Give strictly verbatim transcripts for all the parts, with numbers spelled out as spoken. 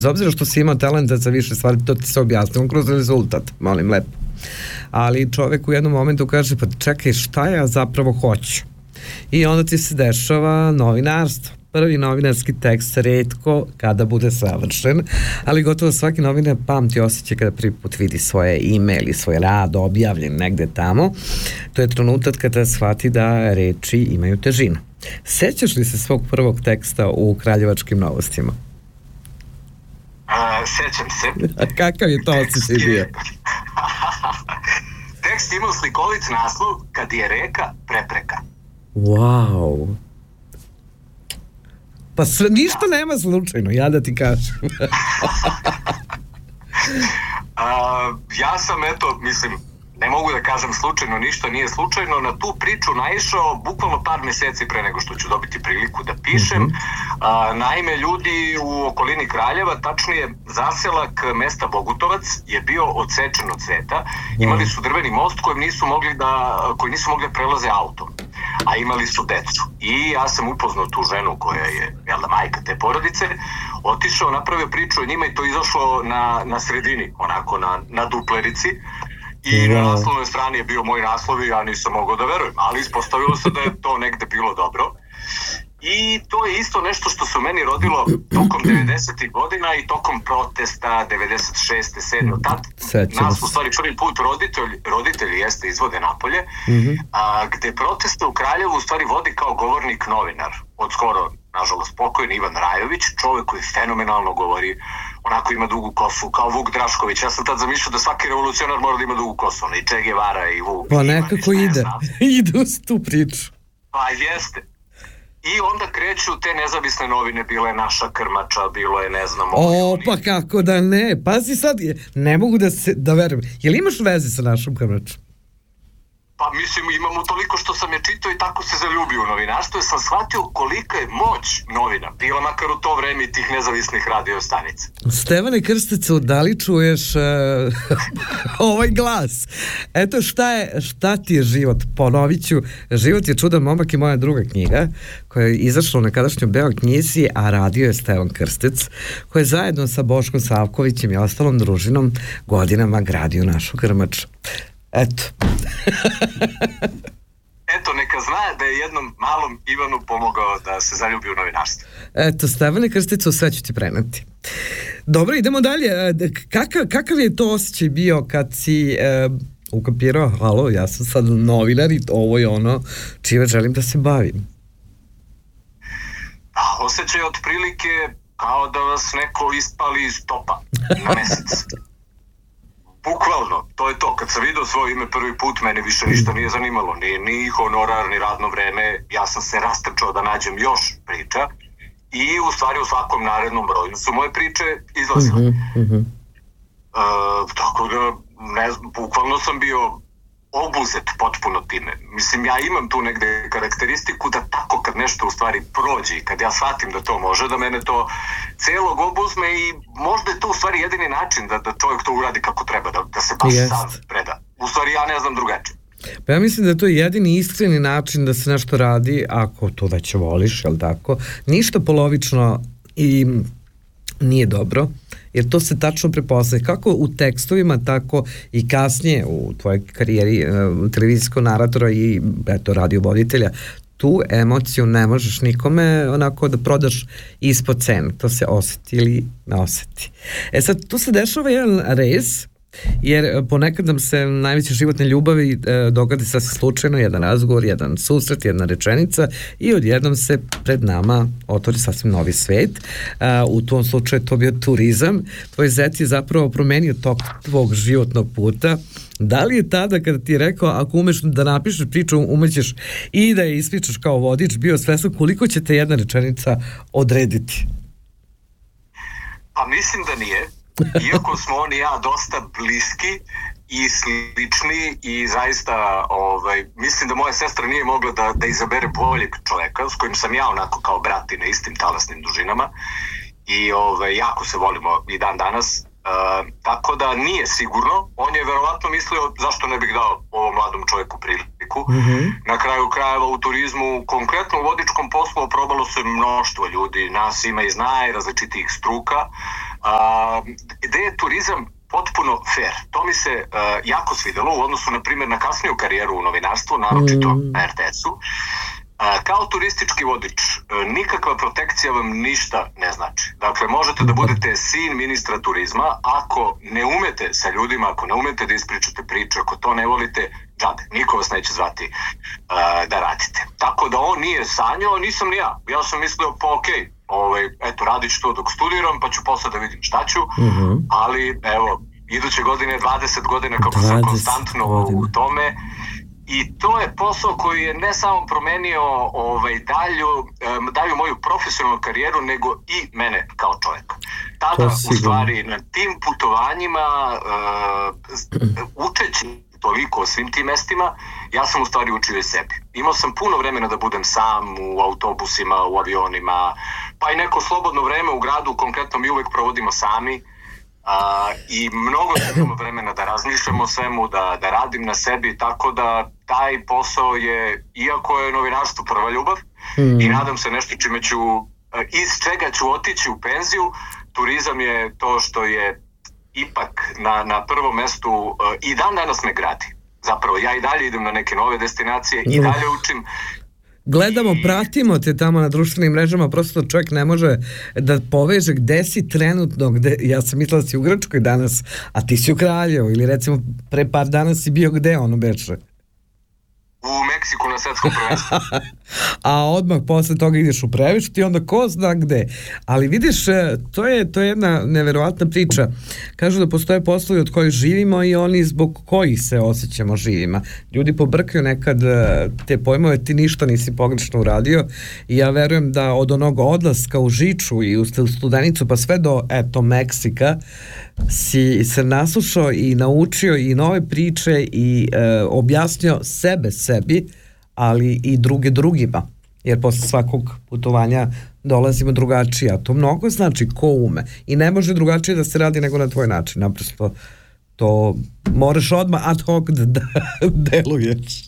Bez obzira što si imao talenta za više stvari, to ti se objasnilo kroz rezultat, molim lepo. Ali čovek u jednom momentu kaže, pa čekaj, šta ja zapravo hoću? I onda ti se dešava novinarstvo. Prvi novinarski tekst retko kada bude savršen, ali gotovo svaki novinar pamti osjećaj kada prvi put vidi svoje ime ili svoj rad objavljen negde tamo. To je trenutak kada shvati da reči imaju težinu. Sećaš li se svog prvog teksta u Kraljevačkim novostima? A, sećam se. A kakav je to osjećaj bio? Tekst imao slikovit naslov Kad je reka prepreka. Wow. Pa sve, ništa da. Nema slučajno, ja da ti kažem. A, ja sam, eto, mislim, ne mogu da kažem slučajno, ništa nije slučajno, na tu priču naišao bukvalno par meseci pre nego što ću dobiti priliku da pišem. Mm-hmm. A, naime, ljudi u okolini Kraljeva, tačnije zaselak mesta Bogutovac, je bio odsečen od sveta. Mm. Imali su drveni most kojim nisu mogli da, koji nisu mogli da prelaze autom, a imali su decu. I ja sam upoznao tu ženu koja je, jel da, majka te porodice, otišao, napravio priču o njima i to izašlo na, na sredini, onako na, na duplerici. I wow. Na naslovnoj strani je bio moj naslov i ja nisam mogao da verujem, ali ispostavilo se da je to negde bilo dobro. I to je isto nešto što se u meni rodilo tokom devedesetih godina i tokom protesta devedeset šeste, sedme Tad nas u stvari prvi put roditelji, roditelji jeste izvode napolje, mm-hmm. a, gde proteste u Kraljevu u stvari vodi kao govornik novinar. Od skoro, nažalost, pokojni Ivan Rajović, čovjek koji fenomenalno govori, onako ima dugu kosu, kao Vuk Drašković. Ja sam tad zamišljao da svaki revolucionar mora da ima dugu kosu, i Che Guevara i Vuk. Pa nekako ide, ide uz tu priču. Pa jeste. I onda kreću te nezavisne novine, bila je Naša krmača, bilo je ne znam... O, pa kako da ne, pazi sad, ne mogu da se, da verujem. Jel imaš veze sa Našom krmačom? Pa mislim, imam toliko što sam je čitao i tako se zaljubio u novinarstvo i sam shvatio kolika je moć novina, bila makar u to vreme i tih nezavisnih radio stanica. Stevane Krsticu, da li čuješ uh, ovaj glas? Eto šta je, šta ti je život? Ponovit ću, Život je čudan momak i moja druga knjiga, koja je izašla u nekadašnjoj Beoj knjizi, a radio je Stevan Krstec, koji je zajedno sa Boškom Savkovićem i ostalom družinom godinama gradio Našu krmaču. Eto. Eto, neka zna da je jednom malom Ivanu pomogao da se zaljubi u novinarstvo. Eto, Stevane Krsticu, sve ću ti preneti. Dobro, idemo dalje. Kakav, kakav je to osjećaj bio kad si e, ukapirao, halo, ja sam sad novinar i ovo je ono čime želim da se bavim? A, osjećaj otprilike kao da vas neko ispali iz topa na mesec. Bukvalno, to je to. Kad sam vidio svoje ime prvi put, mene više ništa nije zanimalo. Ni, ni honorar, ni radno vreme. Ja sam se rastrčao da nađem još priča i u stvari u svakom narednom broju su moje priče izlazile. Mm-hmm. E, tako da, ne znam, bukvalno sam bio obuzet potpuno time. Mislim, ja imam tu negde karakteristiku da tako kad nešto u stvari prođe i kad ja shvatim da to može, da mene to celog obuzme i možda je to u stvari jedini način da, da čovjek to uradi kako treba, da, da se baš sam preda. U stvari ja ne znam drugačije. Pa ja mislim da je to jedini iskreni način da se nešto radi, ako to već voliš, jel tako? Ništa polovično i nije dobro, jer to se tačno prepoznaje kako u tekstovima, tako i kasnije u tvojoj karijeri uh, televizijskog naratora i eto radio voditelja. Tu emociju ne možeš nikome onako da prodaš ispod cene, to se oseti ili ne oseti. E sad, tu se dešava jedan rez, jer ponekad nam se najveće životne ljubavi e, dogodi sasvim slučajno, jedan razgovor, jedan susret, jedna rečenica i odjednom se pred nama otvori sasvim novi svet. E, u tom slučaju to bio turizam. Tvoj zet je zapravo promenio tok tvog životnog puta. Da li je tada kada ti je rekao, ako umeš da napišeš priču, umećeš i da je ispričaš kao vodič, bio svestan koliko će te jedna rečenica odrediti? Pa mislim da nije. Iako smo on i ja dosta bliski i slični i zaista ovaj, mislim da moja sestra nije mogla da, da izabere boljeg čoveka s kojim sam ja onako kao brati na istim talasnim dužinama i ovaj, jako se volimo i dan danas. Uh, tako da nije sigurno. On je verovatno mislio zašto ne bih dao ovom mladom čovjeku priliku. Mm-hmm. Na kraju krajeva u turizmu, konkretno u vodičkom poslu, probalo se mnoštvo ljudi, nas ima iz najrazličitijih struka. a, gde je turizam potpuno fair. To mi se uh, jako svidelo u odnosu, na primjer, na kasniju karijeru u novinarstvu, naročito mm. na er te esu. Uh, kao turistički vodič, uh, nikakva protekcija vam ništa ne znači. Dakle, možete da budete sin ministra turizma, ako ne umete sa ljudima, ako ne umete da ispričate priče, ako to ne volite, džabe, niko vas neće zvati uh, da radite. Tako da on nije sanjao, nisam ni ja. Ja sam mislio, pa okej, okay, ovaj, eto, radit ću to dok studiram, pa ću posle da vidim šta ću, uh-huh. ali evo, iduće godine dvadeset godina kako sam konstantno godina. u tome, i to je posao koji je ne samo promenio ovaj, dalju, um, dalju moju profesionalnu karijeru, nego i mene kao čovjeka. Tada, u stvari, na tim putovanjima, uh, učeći toliko o svim tim mestima, ja sam u stvari učio i sebi. Imao sam puno vremena da budem sam u autobusima, u avionima, pa i neko slobodno vreme u gradu, konkretno mi uvek provodimo sami, a, i mnogo imamo vremena da razmišljamo o svemu, da, da radim na sebi, tako da taj posao je, iako je novinarstvo prva ljubav, mm. i nadam se nešto čime ću, iz čega ću otići u penziju, turizam je to što je ipak na, na prvom mestu uh, i dan danas me gradi. Zapravo, ja i dalje idem na neke nove destinacije, i dalje učim. Gledamo, pratimo te tamo na društvenim mrežama, prosto čovjek ne može da poveže gde si trenutno, gde, ja sam mislila da si u Grčkoj danas, a ti si u Kraljevu, ili recimo pre par dana si bio gde, ono beše? U Meksiku na svetskom prvenstvu. A odmah posle toga ideš u Previštu i onda ko zna gde. Ali vidiš, to je, to je jedna neverovatna priča. Kažu da postoje poslovi od kojih živimo i oni zbog kojih se osjećamo živima. Ljudi pobrkaju nekad te pojmove, ti ništa nisi pogrešno uradio, i ja verujem da od onog odlaska u Žiču i u Studenicu pa sve do, eto, Meksika, si se naslušao i naučio i nove priče i e, objasnio sebe sebi, ali i druge drugima, jer posle svakog putovanja dolazimo drugačije, a to mnogo znači ko ume, i ne može drugačije da se radi nego na tvoj način, naprosto to moraš odmah ad hoc da, da deluješ.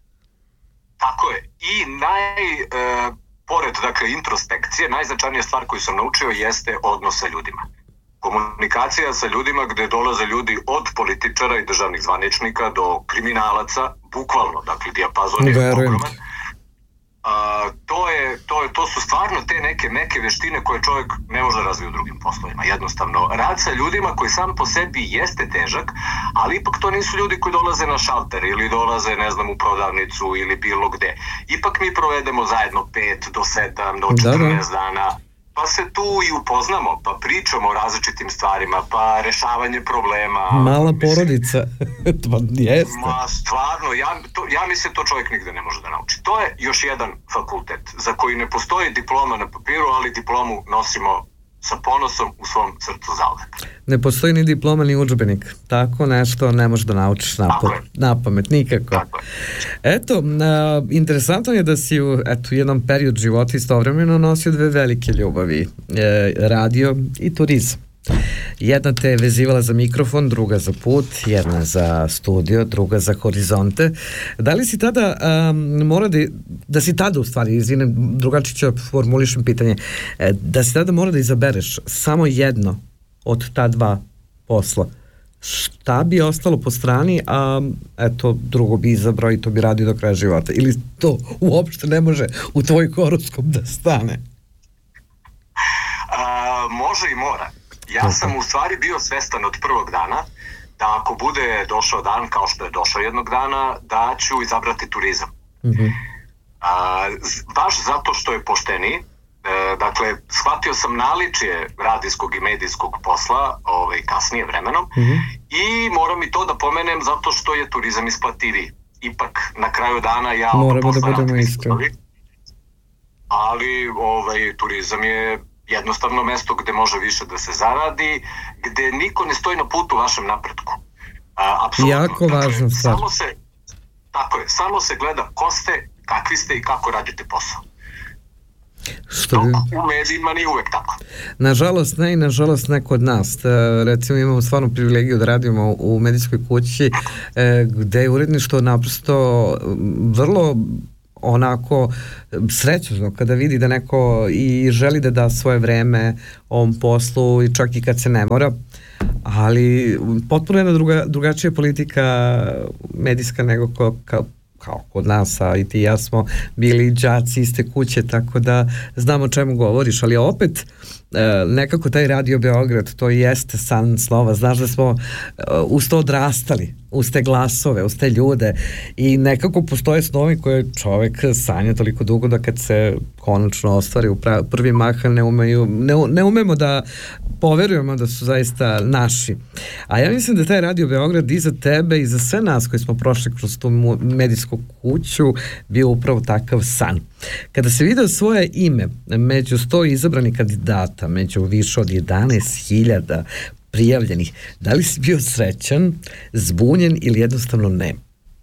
Tako je, i naj e, pored, dakle, introspekcije, najznačajnija stvar koju sam naučio jeste odnos sa ljudima. Komunikacija sa ljudima, gde dolaze ljudi od političara i državnih zvaničnika do kriminalaca, bukvalno, dakle, dijapazon je ogroman. A, to, je, to, je, to su stvarno te neke neke veštine koje čovjek ne može razviti u drugim poslovima. Jednostavno, rad sa ljudima koji sam po sebi jeste težak, ali ipak to nisu ljudi koji dolaze na šalter ili dolaze, ne znam, u prodavnicu ili bilo gde. Ipak mi provedemo zajedno pet do sedam do četrnaest dana, pa se tu i upoznamo, pa pričamo o različitim stvarima, pa rešavanje problema. Mala porodica. To jeste. Ma, stvarno, ja, to, ja mislim to čovjek nigde ne može da nauči. To je još jedan fakultet za koji ne postoji diploma na papiru, ali diplomu nosimo sa ponosom u svom srcu zauvek. Ne postoji ni diploma ni udžbenik. Tako nešto ne možeš da naučiš napamet, napamet, nikako. Tako je. Eto, a, interesantno je da si u eto, jednom periodu života istovremeno nosio dve velike ljubavi. E, radio i turizam. Jedna te je vezivala za mikrofon, druga za put, jedna za studio, druga za horizonte. Da li si tada um, mora da, da si tada u stvari, izvinem, drugačije ću formulišem pitanje, da si tada mora da izabereš samo jedno od ta dva posla, šta bi ostalo po strani, a eto, drugo bi izabrao i to bi radio do kraja života? Ili to uopšte ne može u tvoj horoskop da stane? A, može i mora. Ja sam u stvari bio svestan od prvog dana da ako bude došao dan, kao što je došao jednog dana, da ću izabrati turizam. Mm-hmm. A, baš zato što je pošteniji. E, dakle, shvatio sam naličje radijskog i medijskog posla ovaj, kasnije vremenom, mm-hmm. i moram i to da pomenem zato što je turizam isplativiji. Ipak na kraju dana ja moramo da budemo iskreni. Ali ovaj, turizam je jednostavno mesto gde može više da se zaradi, gde niko ne stoji na putu vašem napretku. A, apsolutno. Jako važno dakle, samo se, tako je, samo se gleda ko ste, kakvi ste i kako radite posao. Što to u medijima nije uvek tako. Nažalost ne, i nažalost ne kod nas. Recimo imamo stvarno privilegiju da radimo u medijskoj kući, gde je uredništvo naprosto vrlo onako srećno kada vidi da neko i želi da da svoje vreme ovom poslu i čak i kad se ne mora, ali potpuno jedna druga, drugačija politika medijska nego ko, kao, kao kod nas, a i ti i ja smo bili đaci iste kuće, tako da znamo o čemu govoriš, ali opet nekako taj Radio Beograd, to jeste san snova, znaš da smo uz to odrastali, uz te glasove, uz te ljude i nekako postoje snovi koje čovek sanja toliko dugo da kad se konačno ostvari u prvi mah ne, umeju, ne, ne umemo da poverujemo da su zaista naši. A ja mislim da taj Radio Beograd i za tebe i za sve nas koji smo prošli kroz tu medijsku kuću bio upravo takav san. Kada se video svoje ime među sto izabranih kandidata, među više od jedanaest hiljada prijavljenih, da li si bio srećan, zbunjen ili jednostavno ne?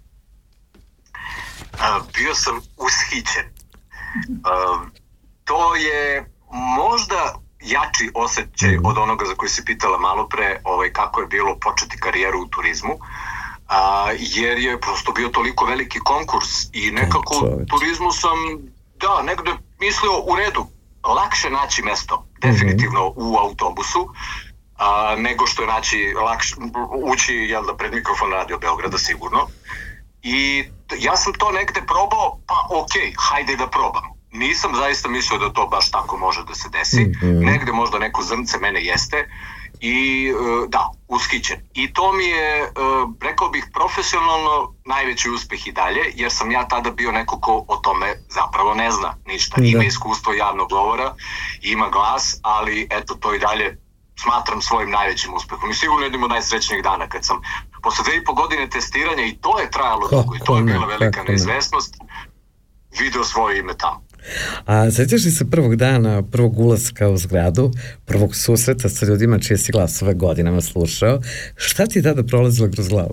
A, bio sam ushićen. A, to je možda jači osjećaj mm. od onoga za koji si pitala malo pre, ovaj, kako je bilo početi karijeru u turizmu, a, jer je prosto bio toliko veliki konkurs i nekako u turizmu sam, da, negde mislio u redu, lakše naći mesto, definitivno mm-hmm. u autobusu, a, nego što je naći, lakše, ući jel da, pred mikrofon Radio Beograda sigurno. I ja sam to negde probao, pa okej, okay, hajde da probam. Nisam zaista mislio da to baš tako može da se desi. Mm-hmm. Negde možda neko zrnce mene jeste. I da, ushićen. I to mi je, rekao bih, profesionalno najveći uspeh i dalje, jer sam ja tada bio neko ko o tome zapravo ne zna ništa. Ima iskustvo javnog govora, ima glas, ali eto, to i dalje smatram svojim najvećim uspehom. I sigurno jednim od najsrećnijih dana kad sam posle dve i po godine testiranja, i to je trajalo dugo, i to je bila velika neizvesnost, video svoje ime tamo. A sjećaš li se prvog dana, prvog ulaska u zgradu, prvog susreta sa ljudima čije si glasove godinama slušao, šta ti je tada prolazilo kroz glavu?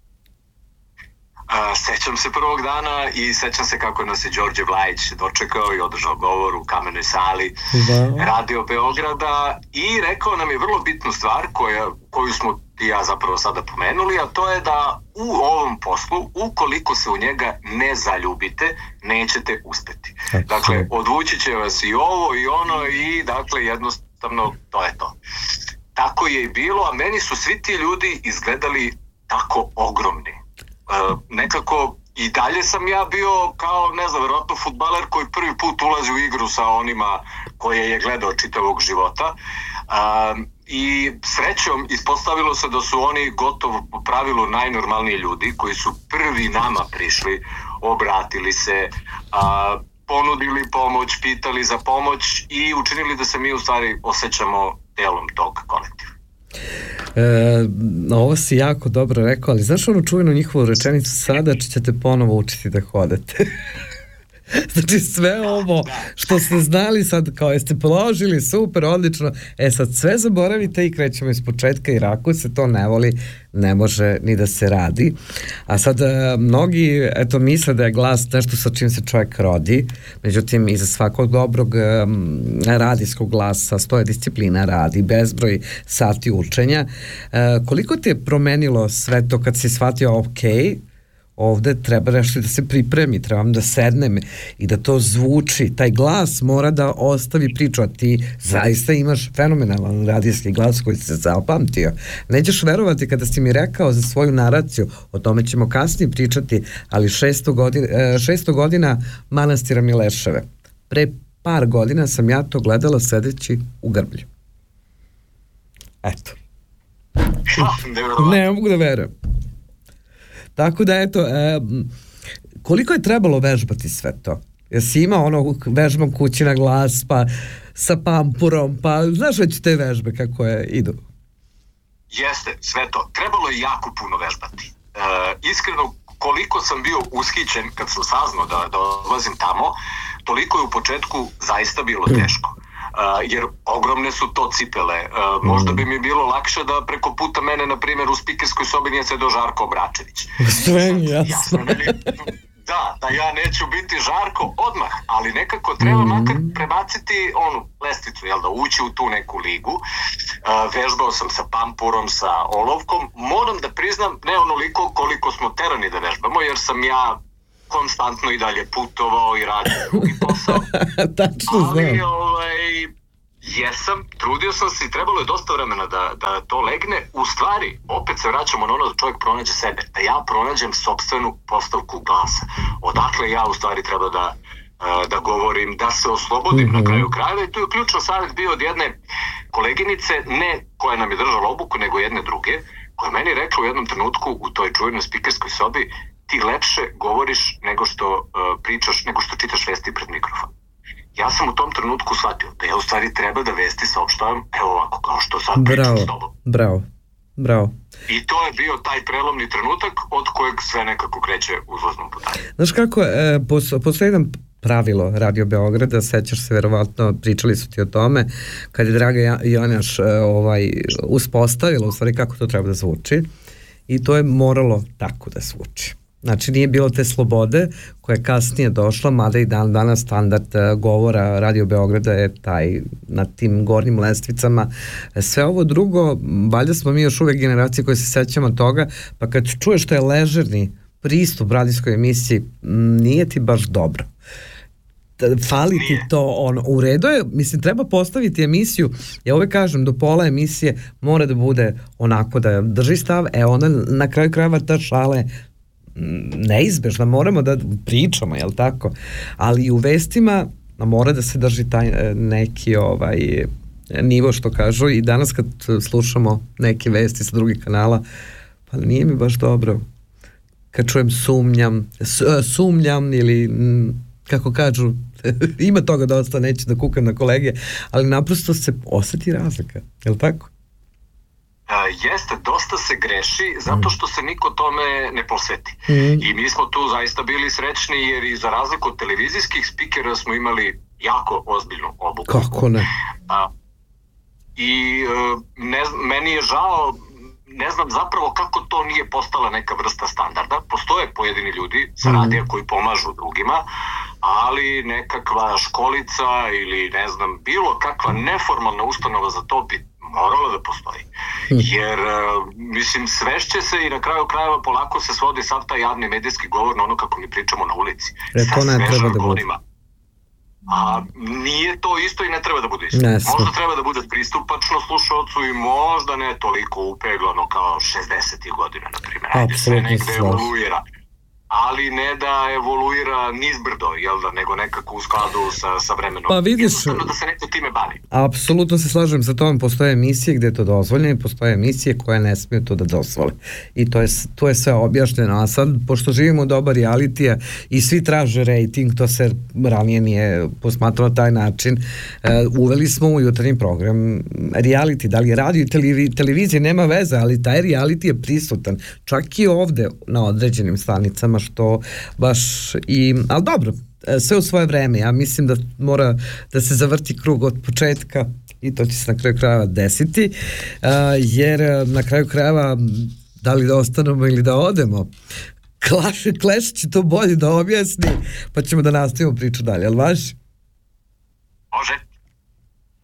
A, sećam se prvog dana i sećam se kako nas je Đorđe Vlajić dočekao i održao govor u kamenoj sali da. Radio Beograda i rekao nam je vrlo bitnu stvar koja, koju smo i ja zapravo sada pomenuli, a to je da u ovom poslu, ukoliko se u njega ne zaljubite, nećete uspeti. Tako. Dakle, odvući će vas i ovo i ono i dakle jednostavno to je to. Tako je i bilo, a meni su svi ti ljudi izgledali tako ogromni. Uh, nekako i dalje sam ja bio kao, ne znam, verovatno fudbaler koji prvi put ulazi u igru sa onima koje je gledao čitavog života. Uh, I srećom ispostavilo se da su oni gotovo po pravilu najnormalniji ljudi koji su prvi nama prišli, obratili se, uh, ponudili pomoć, pitali za pomoć i učinili da se mi u stvari osjećamo delom tog kolektiva. E, ovo si jako dobro rekao, ali znaš onu čuvenu njihovu rečenicu, sada ćete ponovo učiti da hodate. Znači sve ovo što ste znali sad kao jeste položili, super, odlično, e sad sve zaboravite i krećemo iz početka, jer ako se to ne voli, ne može ni da se radi. A sad mnogi eto misle da je glas nešto sa čim se čovjek rodi, međutim iza svakog dobrog um, radijskog glasa stoje disciplina, radi, bezbroj sati učenja. Uh, koliko ti je promenilo sve to kad si shvatio ok, ovde treba nešto da se pripremi, trebam da sednem i da to zvuči, taj glas mora da ostavi priču, a ti zaista imaš fenomenalan radijski glas koji se zapamtio. Nećeš verovati kada si mi rekao za svoju naraciju, o tome ćemo kasnije pričati, ali šesto godina, šesto godina manastira Mileševe. Pre par godina sam ja to gledala sedeći u Grblju. Eto. Ne mogu da verujem. Tako da, eto, e, koliko je trebalo vežbati sve to? Jesi imao ono, vežbam kući na glas, pa sa pampurom, pa znaš već te vežbe kako je, idu? Jeste, sve to. Trebalo je jako puno vežbati. E, iskreno, koliko sam bio ushićen kad sam saznao da, da odlazim tamo, toliko je u početku zaista bilo teško. Uh, jer ogromne su to cipele. Uh, možda bi mi bilo lakše da preko puta mene, na primjer, u spikerskoj sobi nije sedeo Žarko Obračević. Sve jasno. jasno meni, da, da ja neću biti Žarko odmah, ali nekako treba mm-hmm. makar prebaciti onu lestvicu, jel da, ući u tu neku ligu. Uh, vežbao sam sa pampurom, sa olovkom. Moram da priznam, ne onoliko koliko smo terani da vežbamo, jer sam ja konstantno i dalje putovao i radio drugi posao. Tačno znam. Ali ovaj, jesam, trudio sam se i trebalo je dosta vremena da, da to legne. U stvari, opet se vraćamo na ono da čovjek pronađe sebe, da ja pronađem sopstvenu postavku glasa. Odakle ja u stvari treba da, da govorim, da se oslobodim mm-hmm. na kraju krajeva. I tu je ključan savjet bio od jedne koleginice, ne koja nam je držala obuku, nego jedne druge, koja je meni rekla u jednom trenutku u toj čuvenoj spikerskoj sobi: ti lepše govoriš nego što uh, pričaš, nego što čitaš vesti pred mikrofon. Ja sam u tom trenutku shvatio da ja u stvari treba da vesti saopštavam evo ovako, kao što sad pričam s tobom. Bravo, bravo. I to je bio taj prelomni trenutak od kojeg sve nekako kreće uzlaznom putanjem. Znaš kako, e, postoji jedan pravilo Radio Beograda, sećaš se verovatno, pričali su ti o tome, kad je Draga Jonjaš e, ovaj, uspostavila u stvari kako to treba da zvuči, i to je moralo tako da zvuči. Znači nije bilo te slobode koja je kasnije došla, mada i dan danas standard govora Radio Beograda je taj na tim gornjim lestvicama. Sve ovo drugo, valjda smo mi još uvek generacije koje se sećamo toga, pa kad čuješ što je ležerni pristup radijskoj emisiji, nije ti baš dobro. Fali ti to, ono, u redu je, mislim, treba postaviti emisiju, ja uvek kažem, do pola emisije mora da bude onako da drži stav, e onda na kraju krajeva ta šala je neizbežna, moramo da pričamo, jel tako? Ali i u vestima mora da se drži taj neki ovaj nivo, što kažu, i danas kad slušamo neke vesti sa drugih kanala, pa nije mi baš dobro. Kad čujem sumnjam, sumnjam ili kako kažu, ima toga dosta, neću da kukam na kolege, ali naprosto se osjeti razlika, jel tako? Uh, jeste, dosta se greši zato što se niko tome ne posveti. Mm. I mi smo tu zaista bili srećni jer i za razliku od televizijskih spikera smo imali jako ozbiljnu obuku. Kako ne? Uh, I uh, ne, meni je žao, ne znam zapravo kako to nije postala neka vrsta standarda. Postoje pojedini ljudi sa radija koji pomažu drugima, ali nekakva školica ili ne znam, bilo kakva neformalna ustanova za to bi moralo da postoji. Jer, mislim, svešće se i na kraju krajeva polako se svodi sav taj javni medijski govor na ono kako mi pričamo na ulici. E, to ne treba da bude. A nije to isto i ne treba da bude isto. Ne, možda treba da bude pristupačno slušalcu i možda ne toliko upeglano kao šezdesetih godina, na primjer. Ajde, sve negde evoluira. Ali ne da evoluira nizbrdo, jel da, nego nekako u skladu sa, sa vremenom. Pa vidiš, jednostavno da se neko time bavi. Apsolutno se slažem sa tom, postoje emisije gde je to dozvoljeno i postoje emisije koje ne smiju to da dozvole. I to je, to je sve objašnjeno. A sad, pošto živimo u doba realitija i svi traže rating, to se ranije nije posmatralo na taj način, uh, uveli smo u jutarnji program reality, da li je radio i televi, televizije, nema veze, ali taj reality je prisutan. Čak i ovde na određenim stanicama, što baš i, ali dobro, sve u svoje vreme, ja mislim da mora da se zavrti krug od početka i to će se na kraju krajeva desiti, uh, jer na kraju krajeva da li da ostanemo ili da odemo, Clash, Clash će to bolje da objasni, pa ćemo da nastavimo priču dalje, ali važi?